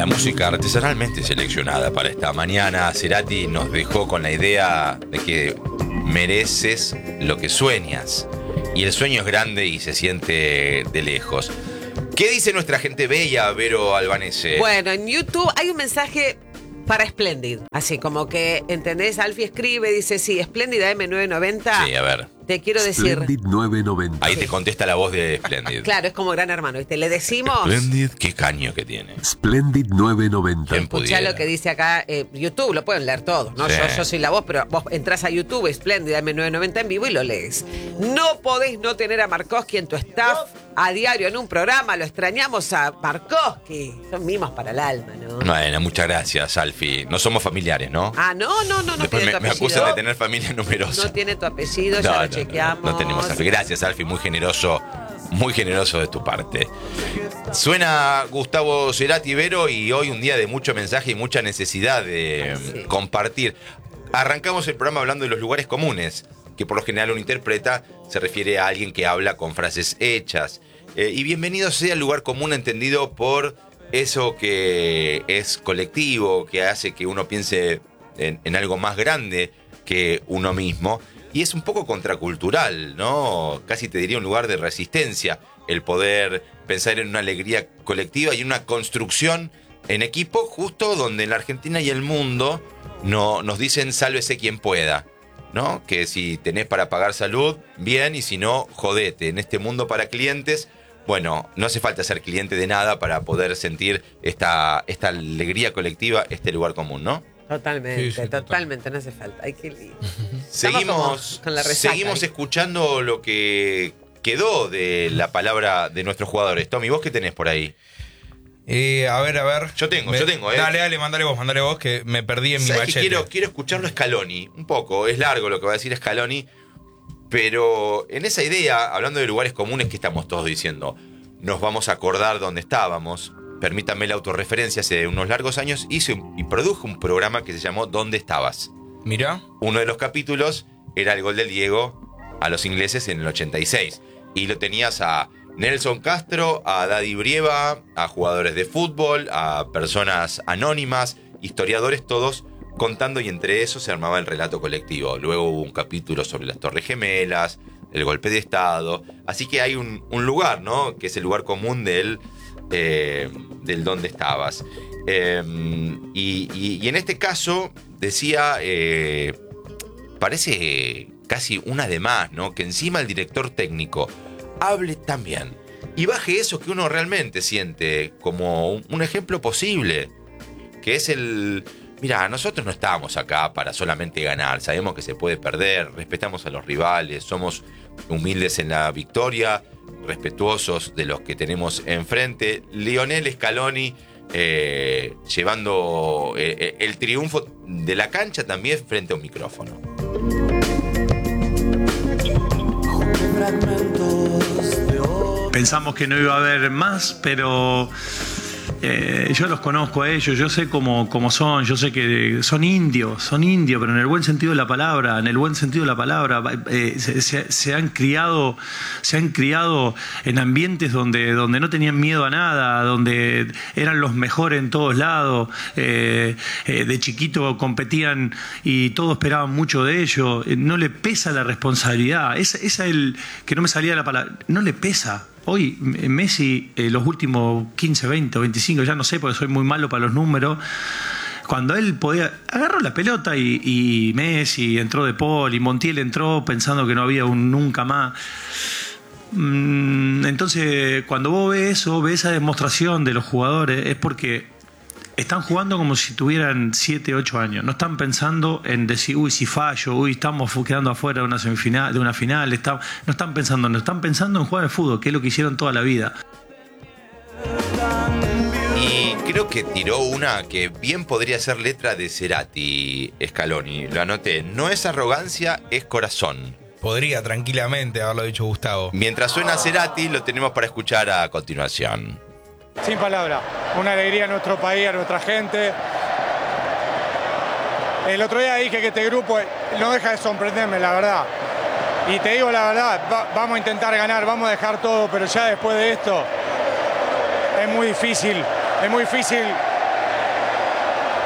La música artesanalmente seleccionada para esta mañana. Cerati nos dejó con la idea de que mereces lo que sueñas. Y el sueño es grande y se siente de lejos. ¿Qué dice nuestra gente bella, Vero Albanese? Bueno, en YouTube hay un mensaje para Splendid. Así como que, ¿entendés? Alfie escribe, dice, sí, Splendid AM990. Sí, a ver. Te quiero decir. Splendid 990. Ahí te contesta la voz de Splendid. Claro, es como Gran Hermano, ¿viste? Le decimos. Splendid, qué caño que tiene. Splendid 990. Bien Escuchá pudiera. lo que dice acá, YouTube, lo pueden leer todos, ¿no? Sí. Yo soy la voz, pero vos entrás a YouTube, Splendid AM990 en vivo y lo lees. No podés no tener a Markowski en tu staff a diario en un programa, lo extrañamos a Markowski. Son mimos para el alma, ¿no? Bueno, muchas gracias, Alfie. No somos familiares, ¿no? Ah, no Después tiene tu me apellido. acusan de tener familia numerosa. No tiene tu apellido, ya lo chequeamos. No tenemos, Alfie. Gracias, Alfie, muy generoso de tu parte. Suena Gustavo Cerati, Vero, y hoy un día de mucho mensaje y mucha necesidad de compartir. Arrancamos el programa hablando de los lugares comunes, que por lo general uno interpreta, se refiere a alguien que habla con frases hechas. Y bienvenido sea el lugar común entendido por eso que es colectivo, que hace que uno piense en algo más grande que uno mismo. Y es un poco contracultural, ¿no? Casi te diría un lugar de resistencia, el poder pensar en una alegría colectiva y una construcción en equipo, justo donde en la Argentina y el mundo nos dicen sálvese quien pueda, ¿no? Que si tenés para pagar salud, bien, y si no, jodete. En este mundo para clientes, bueno, no hace falta ser cliente de nada para poder sentir esta alegría colectiva, este lugar común, ¿no? Totalmente, Sí, totalmente, no hace falta. Ay, qué lindo. Seguimos, con la resaca seguimos ahí. escuchando lo que quedó de la palabra de nuestros jugadores. Tommy, ¿vos qué tenés por ahí? A ver. Yo tengo, Dale, mandale vos, que me perdí en mi ¿Sabés que machete. quiero escucharlo a Scaloni? Un poco, es largo lo que va a decir Scaloni, pero en esa idea, hablando de lugares comunes que estamos todos diciendo, nos vamos a acordar dónde estábamos. Permítanme la autorreferencia, hace unos largos años hice y produje un programa que se llamó ¿Dónde estabas? Mirá. Uno de los capítulos era el gol del Diego a los ingleses en el 86. Y lo tenías a Nelson Castro, a Daddy Brieva, a jugadores de fútbol, a personas anónimas, historiadores, todos contando, y entre esos se armaba el relato colectivo. Luego hubo un capítulo sobre las Torres Gemelas, el golpe de Estado. Así que hay un lugar, ¿no? Que es el lugar común del dónde estabas. Y en este caso, decía, parece casi una de más, ¿no? Que encima el director técnico hable también y baje eso que uno realmente siente como un ejemplo posible, que es mirá, nosotros no estamos acá para solamente ganar, sabemos que se puede perder, respetamos a los rivales, somos humildes en la victoria, respetuosos de los que tenemos enfrente. Lionel Scaloni llevando el triunfo de la cancha también frente a un micrófono. Pensamos que no iba a haber más, pero yo los conozco a ellos, yo sé cómo son, yo sé que son indios, pero en el buen sentido de la palabra, se han criado en ambientes donde no tenían miedo a nada, donde eran los mejores en todos lados, de chiquito competían y todos esperaban mucho de ellos, no le pesa la responsabilidad, esa que no me salía la palabra, no le pesa. Hoy Messi, los últimos 15, 20 o 25, ya no sé porque soy muy malo para los números, cuando él podía, agarró la pelota y Messi entró de Paul y Montiel entró pensando que no había un nunca más. Entonces, cuando vos ves eso, ves esa demostración de los jugadores, es porque están jugando como si tuvieran 7, 8 años. No están pensando en decir, uy, si fallo, uy, estamos quedando afuera de una semifinal, de una final. No están pensando en jugar al fútbol, que es lo que hicieron toda la vida. Y creo que tiró una que bien podría ser letra de Cerati, Scaloni. Lo anoté. No es arrogancia, es corazón. Podría tranquilamente haberlo dicho Gustavo. Mientras suena Cerati, lo tenemos para escuchar a continuación. Sin palabras, una alegría a nuestro país, a nuestra gente. El otro día dije que este grupo no deja de sorprenderme, la verdad. Y te digo la verdad, vamos a intentar ganar, vamos a dejar todo, pero ya después de esto es muy difícil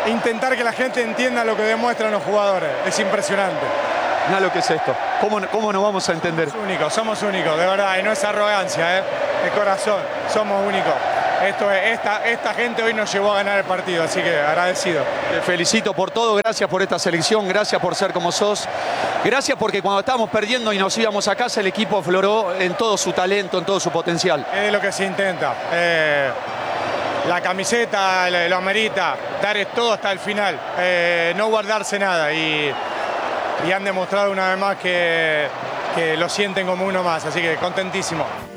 intentar que la gente entienda lo que demuestran los jugadores. Es impresionante. Mirá lo que es esto. ¿Cómo nos vamos a entender? Somos únicos, de verdad, y no es arrogancia, de corazón, somos únicos. Esta gente hoy nos llevó a ganar el partido, así que agradecido. Te felicito por todo, gracias por esta selección, gracias por ser como sos. Gracias porque cuando estábamos perdiendo y nos íbamos a casa, el equipo afloró en todo su talento, en todo su potencial. Es lo que se intenta. La camiseta lo amerita, dar todo hasta el final, no guardarse nada. Y han demostrado una vez más que lo sienten como uno más, así que contentísimo.